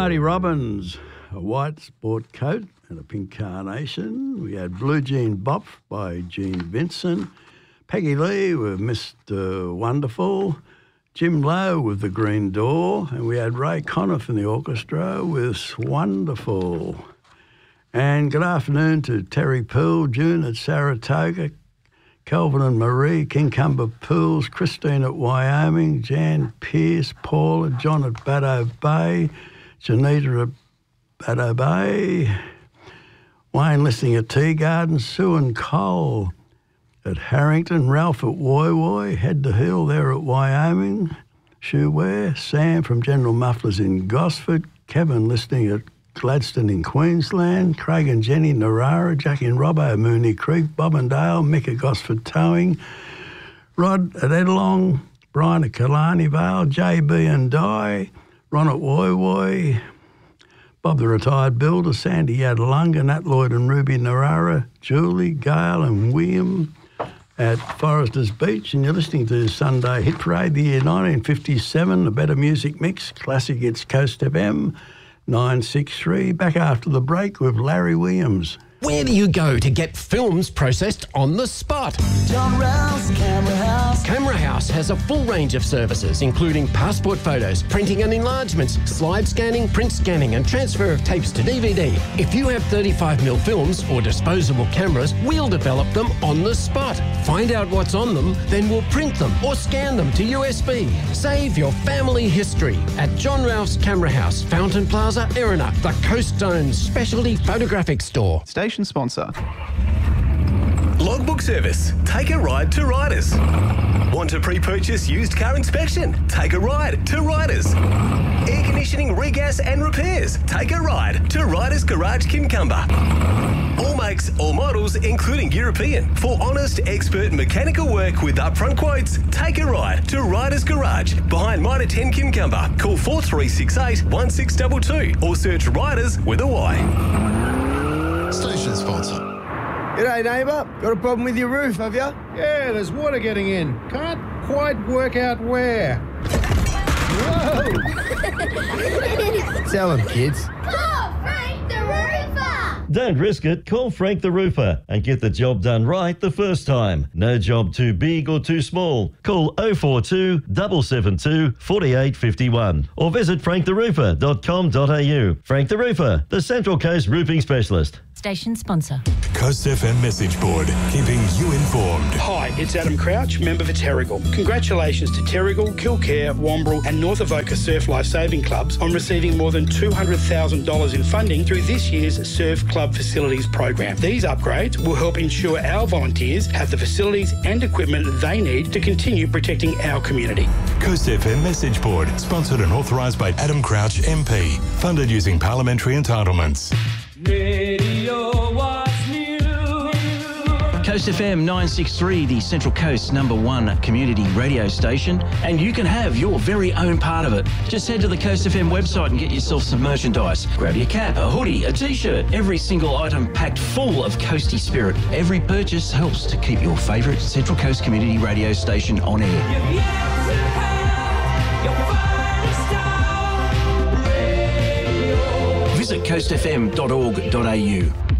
Marty Robbins, a white sport coat and a pink carnation. We had Blue Jean Bop by Gene Vincent. Peggy Lee with Mr. Wonderful. Jim Lowe with The Green Door. And we had Ray Conniff in the orchestra with Wonderful. And good afternoon to Terry Poole, June at Saratoga, Kelvin and Marie, Kincumber Pools, Christine at Wyoming, Jan Pierce, Paula, John at Baddo Bay, Janita at Baddo Bay, Wayne listening at Tea Garden, Sue and Cole at Harrington, Ralph at Woy Woy, Head to Hill there at Wyoming, Shoeware, Sam from General Mufflers in Gosford, Kevin listening at Gladstone in Queensland, Craig and Jenny Narara, Jackie and Robbo, Mooney Creek, Bob and Dale, Mick at Gosford Towing, Rod at Edlong, Brian at Killarney Vale, JB and Di, Ron at Woy Woy, Bob the Retired Builder, Sandy at Lunga, Nat Lloyd and Ruby Narara, Julie, Gail and William at Foresters Beach, and you're listening to Sunday Hit Parade, the year 1957, a better music mix, classic, it's Coast FM, 963, back after the break with Larry Williams. Where do you go to get films processed on the spot? John Rouse Camera House. Camera House has a full range of services, including passport photos, printing and enlargements, slide scanning, print scanning, and transfer of tapes to DVD. If you have 35mm films or disposable cameras, we'll develop them on the spot. Find out what's on them, then we'll print them or scan them to USB. Save your family history at John Rouse Camera House, Fountain Plaza, Erina, the Coast Zone's specialty photographic store. Station sponsor. Logbook service. Take a ride to Riders. Want to pre-purchase used car inspection? Take a ride to Riders. Air conditioning, regas and repairs? Take a ride to Riders Garage Kincumber. All makes, all models, including European. For honest, expert mechanical work with upfront quotes, take a ride to Riders Garage behind Mitre 10 Kincumber. Call 4368 1622 or search Riders with a Y. Station sponsor. G'day, neighbour. Got a problem with your roof, have you? Yeah, there's water getting in. Can't quite work out where. Whoa! Tell them, kids. Call Frank the Roofer! Don't risk it. Call Frank the Roofer and get the job done right the first time. No job too big or too small. Call 042 772 4851 or visit franktheroofer.com.au. Frank the Roofer, the Central Coast roofing specialist. Station sponsor. Coast FM message board, keeping you informed. Hi, it's Adam Crouch, member for Terrigal. Congratulations to Terrigal, Kilcare, Wambrel and North Avoca Surf Life Saving Clubs on receiving more than $200,000 in funding through this year's Surf Club Facilities program. These upgrades will help ensure our volunteers have the facilities and equipment they need to continue protecting our community. Coast FM message board, sponsored and authorised by Adam Crouch MP, funded using parliamentary entitlements. Radio What's New. Coast FM 963, the Central Coast's #1 community radio station, and you can have your very own part of it. Just head to the Coast FM website and get yourself some merchandise. Grab your cap, a hoodie, a t-shirt, every single item packed full of coasty spirit. Every purchase helps to keep your favourite Central Coast community radio station on air. Visit coastfm.org.au.